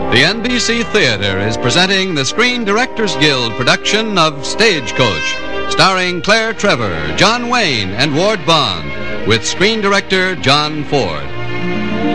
The NBC Theater is presenting the Screen Directors Guild production of Stagecoach, starring Claire Trevor, John Wayne, and Ward Bond, with screen director John Ford.